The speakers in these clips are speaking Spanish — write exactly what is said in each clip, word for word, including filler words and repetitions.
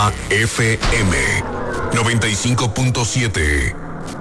Ya F M noventa y cinco punto siete.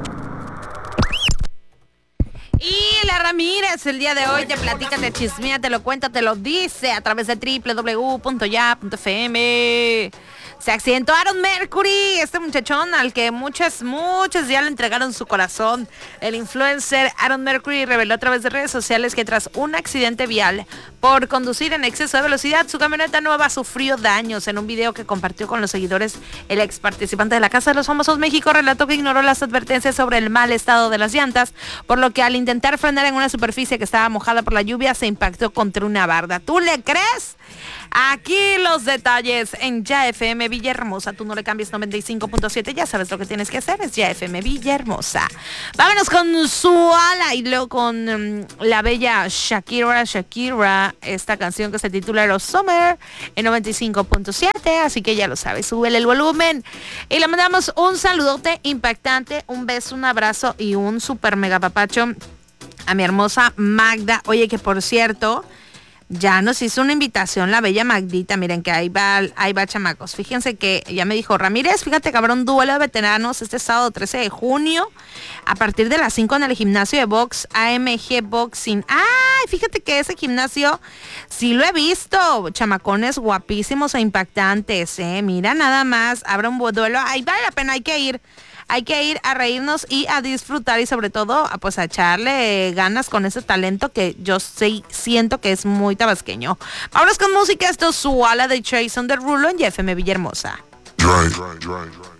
Y la Ramírez el día de hoy te platica, te chismea, te lo cuenta, te lo dice a través de doble u doble u doble u punto ya punto f m. Se accidentó Aaron Mercury, este muchachón al que muchas, muchas ya le entregaron su corazón. El influencer Aaron Mercury reveló a través de redes sociales que tras un accidente vial por conducir en exceso de velocidad, su camioneta nueva sufrió daños. En un video que compartió con los seguidores, el ex participante de la Casa de los Famosos México relató que ignoró las advertencias sobre el mal estado de las llantas, por lo que al intentar frenar en una superficie que estaba mojada por la lluvia, se impactó contra una barda. ¿Tú le crees? Aquí los detalles en Ya F M Villahermosa. Tú no le cambies noventa y cinco punto siete. Ya sabes lo que tienes que hacer. Es Ya F M Villahermosa. Vámonos con Suala y luego con um, la bella Shakira, Shakira. Esta canción que se titula Eros Summer en noventa y cinco punto siete. Así que ya lo sabes. Súbele el volumen. Y le mandamos un saludote impactante. Un beso, un abrazo y un super mega papacho a mi hermosa Magda. Oye, que por cierto, ya nos hizo una invitación la bella Magdita. Miren que ahí va, ahí va, chamacos. Fíjense que ya me dijo Ramírez, fíjate cabrón, duelo de veteranos este sábado trece de junio a partir de las cinco en el gimnasio de box A M G Boxing. Ay, fíjate que ese gimnasio sí lo he visto. Chamacones guapísimos e impactantes, eh. Mira nada más, habrá un duelo. Ay, vale la pena, hay que ir. Hay que ir a reírnos y a disfrutar y sobre todo a, pues, a echarle ganas con ese talento que yo sí siento que es muy tabasqueño. Vámonos con música. Esto es Suala de Jason Derulo en Ya F M Villahermosa. Right, right, right, right.